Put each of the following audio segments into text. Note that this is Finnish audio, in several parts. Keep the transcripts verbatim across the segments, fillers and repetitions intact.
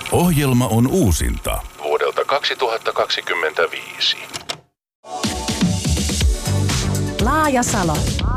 Ohjelma on uusinta vuodelta kaksituhattakaksikymmentäviisi. Laajasalo.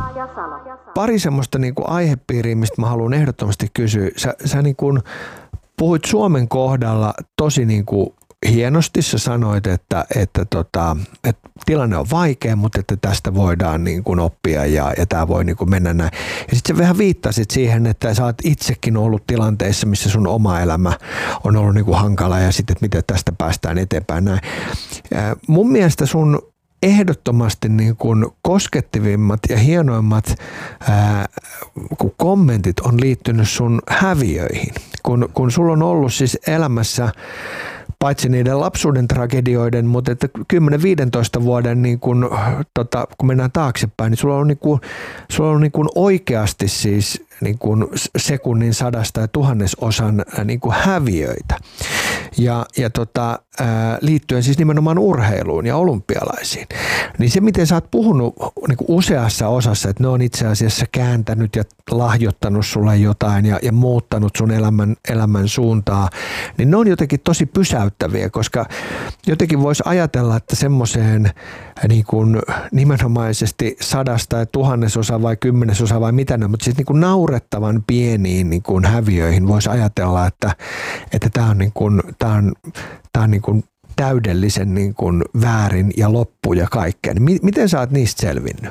Pari semmoista niin kuin aihepiiriä, mistä mä haluan ehdottomasti kysyä. Sä, sä niin kuin puhuit Suomen kohdalla tosi niin kuin hienosti. Sä sanoit, että, että, tota, että tilanne on vaikea, mutta että tästä voidaan niin kuin oppia ja, ja tämä voi niin kuin mennä näin. Ja sitten sä vähän viittasit siihen, että sä oot itsekin ollut tilanteissa, missä sun oma elämä on ollut niin kuin hankala ja sitten, että miten tästä päästään eteenpäin näin. Ja mun mielestä sun ehdottomasti niin kuin koskettavimmat ja hienoimmat ää, kun kommentit on liittynyt sun häviöihin. Kun, kun sulla on ollut siis elämässä paitsi niiden lapsuuden tragedioiden, mutta että kymmenen viisitoista vuoden, niin kun, tota, kun mennään taaksepäin, niin sulla on, niin kun, sulla on niin kun oikeasti siis niin kun sekunnin sadasta ja tuhannesosan niin kun häviöitä. Ja, ja tota, ää, liittyen siis nimenomaan urheiluun ja olympialaisiin. Niin se, miten sä oot puhunut niin kun useassa osassa, että ne on itse asiassa kääntänyt ja lahjoittanut sulle jotain ja, ja muuttanut sun elämän, elämän suuntaa, niin ne on jotenkin tosi pysäyttäviä, koska jotenkin voisi ajatella, että semmoiseen niin kuin nimenomaisesti sadasta ja tuhannesosa vai kymmenesosa vai mitä ne, mutta siis niin kuin naurettavan pieniin niin kuin häviöihin voisi ajatella, että että tämä on niin kuin tämä on tämä on niin kuin täydellisen niin kuin väärin ja loppu ja kaikkea. Niin miten sä oot niistä selvinnyt?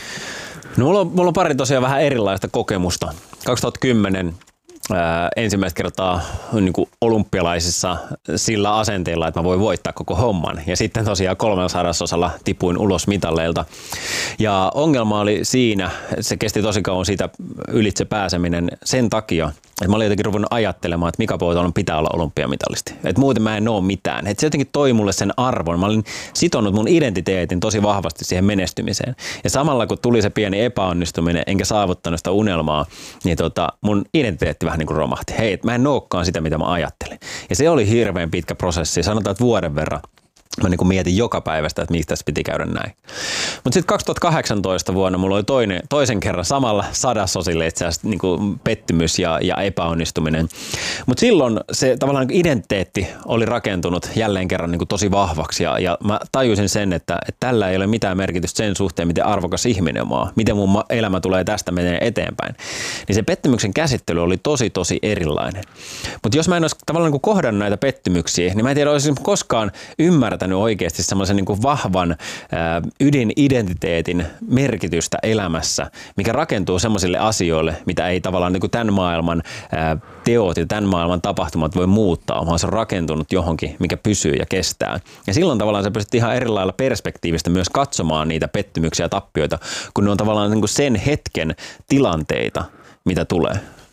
No mulla on, mulla on pari tosiaan vähän erilaista kokemusta. kaksituhattakymmenen ää, ensimmäistä kertaa niin kuin olympialaisissa sillä asenteella, että mä voin voittaa koko homman. Ja sitten tosiaan kolmannella tipuin ulos mitalleilta. Ja ongelma oli siinä, se kesti tosi kauan siitä ylitse pääseminen sen takia, että mä olin jotenkin ruvennut ajattelemaan, että Mika Poutalon pitää olla olympiamitalisti. Että muuten mä en oo mitään. Että se jotenkin toi mulle sen arvon. Mä olin sitonut mun identiteetin tosi vahvasti siihen menestymiseen. Ja samalla kun tuli se pieni epäonnistuminen, enkä saavuttanut sitä unelmaa, niin tota, mun identiteetti vähän niin kuin romahti. Hei, että mä en ookaan sitä, mitä mä ajattelin. Ja se oli hirveän pitkä prosessi. Sanotaan, että vuoden verran. Mä niin kuin mietin joka päivästä, että mistä tässä piti käydä näin. Mutta sitten kaksituhattakahdeksantoista vuonna mulla oli toinen, toisen kerran samalla sadasosille itse asiassa niin kuin pettymys ja, ja epäonnistuminen. Mutta silloin se tavallaan niin kuin identiteetti oli rakentunut jälleen kerran niin kuin tosi vahvaksi. Ja, ja mä tajusin sen, että, että tällä ei ole mitään merkitystä sen suhteen, miten arvokas ihminen mä oon. Miten mun elämä tulee tästä menee eteenpäin. Niin se pettymyksen käsittely oli tosi tosi erilainen. Mutta jos mä en olisi tavallaan niin kuin kohdannut näitä pettymyksiä, niin mä en tiedä, olisin koskaan ymmärtänyt oikeasti semmoisen niin kuin vahvan ää, ydinidentiteetin merkitystä elämässä, mikä rakentuu semmoisille asioille, mitä ei tavallaan niin kuin tämän maailman ää, teot ja tämän maailman tapahtumat voi muuttaa, vaan se on rakentunut johonkin, mikä pysyy ja kestää. Ja silloin tavallaan se pystyt ihan eri lailla perspektiivistä myös katsomaan niitä pettymyksiä ja tappioita, kun ne on tavallaan niin kuin sen hetken tilanteita, mitä tulee.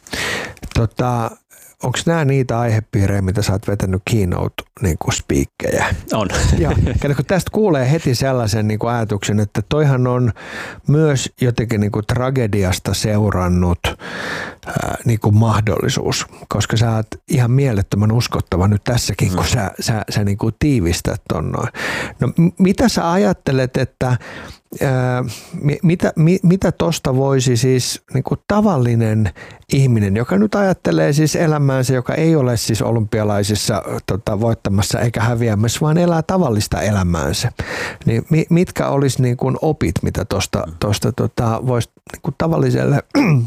Tota... Onko nämä niitä aihepiirejä, mitä sä oot vetänyt keynote-speakkejä? On. Ja kun tästä kuulee heti sellaisen niin kuin ajatuksen, että toihan on myös jotenkin niin kuin tragediasta seurannut ää, niin kuin mahdollisuus, koska sä oot ihan mielettömän uskottava nyt tässäkin, kun sä, sä, sä niin kuin tiivistät ton noin. No mitä sä ajattelet, että Ää, mitä, mi, mitä tosta voisi siis niin kuin tavallinen ihminen, joka nyt ajattelee siis elämäänsä, joka ei ole siis olympialaisissa tota, voittamassa eikä häviämässä, vaan elää tavallista elämäänsä, niin mi, mitkä olisi niin kuin opit, mitä tosta, tosta tota, voisi niin kuin tavalliselle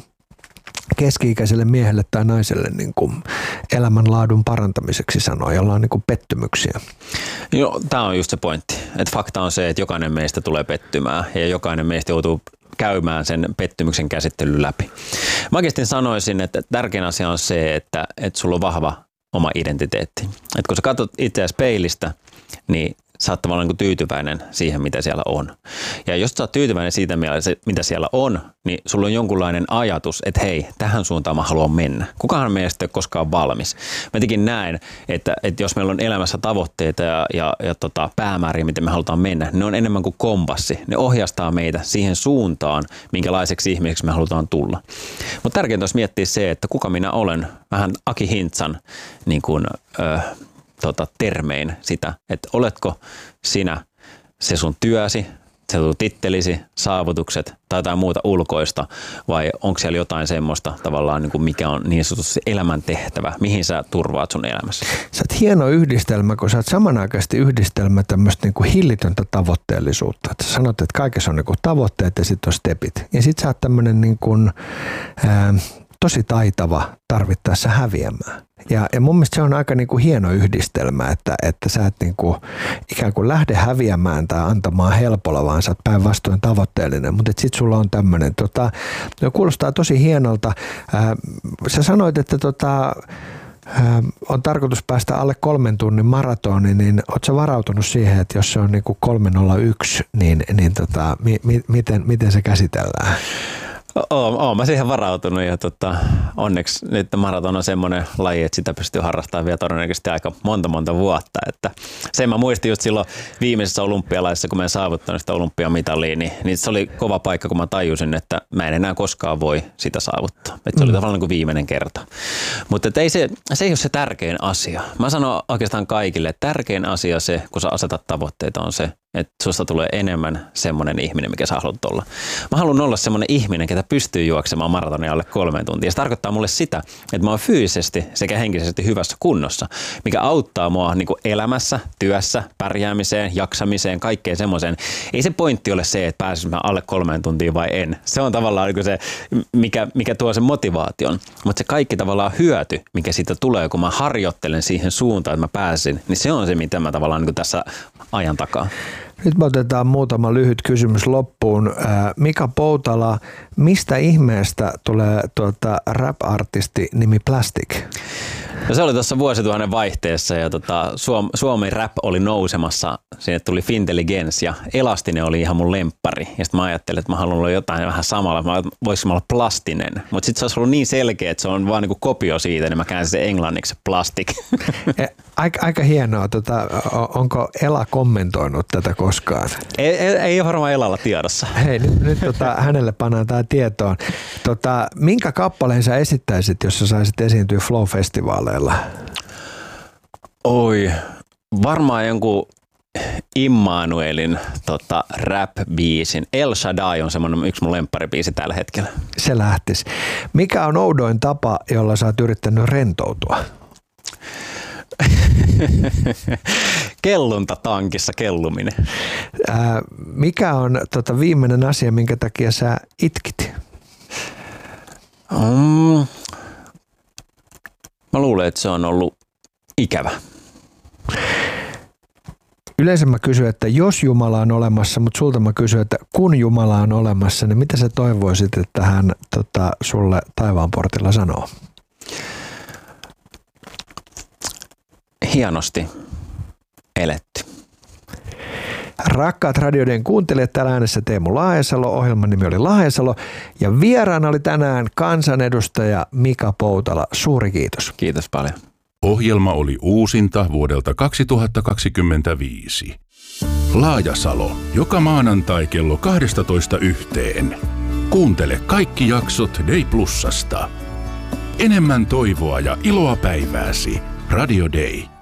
keski-ikäiselle miehelle tai naiselle niin kuin elämänlaadun parantamiseksi sanoa, jolla on niin kuin pettymyksiä? Joo, tämä on just se pointti. Että fakta on se, että jokainen meistä tulee pettymään ja jokainen meistä joutuu käymään sen pettymyksen käsittelyn läpi. Mä oikeasti sanoisin, että tärkein asia on se, että, että sulla on vahva oma identiteetti. Että kun sä katsot itseäsi peilistä, niin sä oot tavallaan niin kuin tyytyväinen siihen, mitä siellä on. Ja jos sä oot tyytyväinen siitä, mitä siellä on, niin sulla on jonkunlainen ajatus, että hei, tähän suuntaan mä haluan mennä. Kukahan meistä ei ole koskaan valmis. Mä jotenkin näen, että, että jos meillä on elämässä tavoitteita ja, ja, ja tota, päämääriä, miten me halutaan mennä, niin ne on enemmän kuin kompassi. Ne ohjastaa meitä siihen suuntaan, minkälaiseksi ihmiseksi me halutaan tulla. Mutta tärkeintä olisi miettiä se, että kuka minä olen. Vähän Aki Hintsan niin kuin, ö, tota, termein sitä, että oletko sinä se sun työsi se tittelisi, saavutukset tai jotain muuta ulkoista, vai onko siellä jotain semmoista tavallaan, niin kuin mikä on niin sanotusti elämäntehtävä, mihin sä turvaat sun elämässä? Sä oot hieno yhdistelmä, kun sä oot samanaikaisesti yhdistelmä tämmöistä niin kuin hillitöntä tavoitteellisuutta. Että sä sanot, että kaikessa on niin kuin tavoitteet ja sitten on stepit. Ja sit sä oot tämmöinen niin kuin, ää, tosi taitava tarvittaessa häviämään. Ja, ja mun mielestä se on aika niin kuin hieno yhdistelmä, että, että sä et niin kuin ikään kuin lähde häviämään tai antamaan helpolla, vaan sä oot päinvastoin tavoitteellinen. Mutta sit sulla on tämmöinen, tota, kuulostaa tosi hienolta. Ää, sä sanoit, että tota, ää, on tarkoitus päästä alle kolmen tunnin maratoniin, niin oot sä varautunut siihen, että jos se on niin kuin kolme nolla yksi, niin, niin tota, mi, mi, miten, miten se käsitellään? Oon, oon mä siihen varautunut ja tota, onneksi nyt maraton on semmoinen laji, että sitä pystyy harrastamaan vielä todennäköisesti aika monta monta vuotta. Että sen mä muistin just silloin viimeisessä olympialaisessa, kun mä en saavuttanut sitä olympiamitalia, niin, niin se oli kova paikka, kun mä tajusin, että mä en enää koskaan voi sitä saavuttaa. Että se oli mm. tavallaan niin kuin viimeinen kerta. Mutta ei se, se ei ole se tärkein asia. Mä sanon oikeastaan kaikille, että tärkein asia se, kun sä asetat tavoitteita, on se, että susta tulee enemmän semmoinen ihminen, mikä sä haluat olla. Mä haluan olla semmoinen ihminen, ketä pystyy juoksemaan maratonia alle kolmeen tuntiin. Se tarkoittaa mulle sitä, että mä oon fyysisesti sekä henkisesti hyvässä kunnossa, mikä auttaa mua niin kuin elämässä, työssä, pärjäämiseen, jaksamiseen, kaikkeen semmoiseen. Ei se pointti ole se, että pääsis mä alle kolmeen tuntiin vai en. Se on tavallaan niin kuin se, mikä, mikä tuo sen motivaation. Mutta se kaikki tavallaan hyöty, mikä siitä tulee, kun mä harjoittelen siihen suuntaan, että mä pääsin, niin se on se, mitä mä tavallaan niin kuin tässä ajan takaa. Nyt me otetaan muutama lyhyt kysymys loppuun. Mika Poutala, mistä ihmeestä tulee tuota rap-artisti nimi Plastic? No se oli tuossa vuosituhannen vaihteessa ja tota, Suom- Suomen rap oli nousemassa. Sinne tuli Fintelligence ja Elastinen oli ihan mun lemppari. Ja sitten mä ajattelin, että mä haluan olla jotain vähän samalla. Mä voisin olla Plastinen. Mutta sitten se olisi ollut niin selkeä, että se on vaan niinku kopio siitä, niin mä käänsin sen englanniksi Plastic. Aika, aika hienoa. Tota, onko Ela kommentoinut tätä koskaan? Ei, ei, ei ole varmaan Elalla tiedossa. Hei, nyt, nyt tota, hänelle pannaan tämä tietoon. Tota, minkä kappaleen sä esittäisit, jos sä saisit esiintyä Flow-festivaaleilla? Oi, varmaan jonkun Immanuelin tota, rap-biisin. El Shaddai on semmoinen yksi mun lempparibiisi tällä hetkellä. Se lähtisi. Mikä on oudoin tapa, jolla sä oot yrittänyt rentoutua? Kellunta tankissa kelluminen. Ää, mikä on tota, viimeinen asia, minkä takia sä itkit? Mm. Mä luulen, että se on ollut ikävä. Yleensä mä kysyn, että jos Jumala on olemassa, mutta sulta mä kysyn, että kun Jumala on olemassa, niin mitä sä toivoisit, että hän tota, sulle taivaanportilla sanoo? Hienosti eletty. Rakkaat radioiden kuuntelijat, täällä äänessä Teemu Laajasalo, ohjelman nimi oli Laajasalo ja vieraana oli tänään kansanedustaja Mika Poutala. Suuri kiitos. Kiitos paljon. Ohjelma oli uusinta vuodelta kaksituhattakaksikymmentäviisi. Laajasalo, joka maanantai kello kaksitoista yhteen. Kuuntele kaikki jaksot Day Plusasta. Enemmän toivoa ja iloa päivääsi. Radio Day.